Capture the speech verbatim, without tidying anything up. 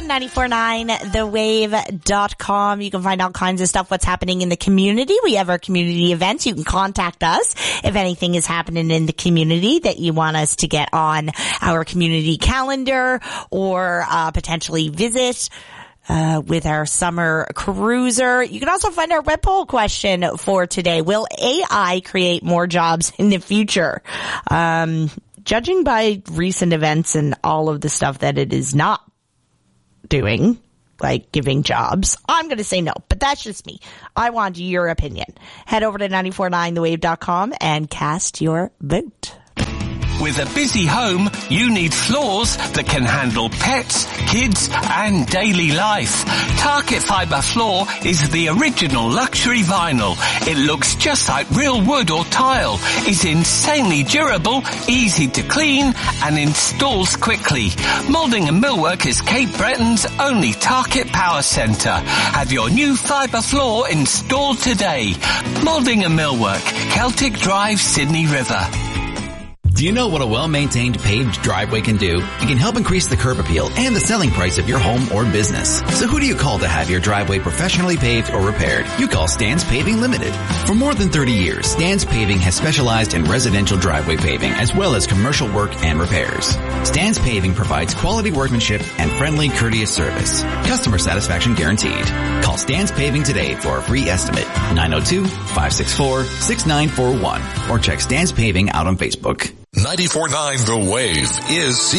on nine four nine the wave dot com. You can find all kinds of stuff, what's happening in the community. We have our community events. You can contact us if anything is happening in the community that you want us to get on our community calendar or uh, potentially visit Uh, with our summer cruiser. You can also find our web poll question for today. Will A I create more jobs in the future? Um, judging by recent events and all of the stuff that it is not doing, like giving jobs, I'm going to say no, but that's just me. I want your opinion. Head over to nine four nine the wave dot com and cast your vote. With a busy home, you need floors that can handle pets, kids, and daily life. Target Fibre Floor is the original luxury vinyl. It looks just like real wood or tile, is insanely durable, easy to clean, and installs quickly. Moulding and Millwork is Cape Breton's only Target Power Centre. Have your new fibre floor installed today. Moulding and Millwork, Celtic Drive, Sydney River. Do you know what a well-maintained paved driveway can do? It can help increase the curb appeal and the selling price of your home or business. So who do you call to have your driveway professionally paved or repaired? You call Stan's Paving Limited. For more than thirty years, Stan's Paving has specialized in residential driveway paving as well as commercial work and repairs. Stan's Paving provides quality workmanship and friendly, courteous service. Customer satisfaction guaranteed. Call Stan's Paving today for a free estimate. nine oh two, five six four, six nine four one or check Stan's Paving out on Facebook. ninety-four point nine The Wave is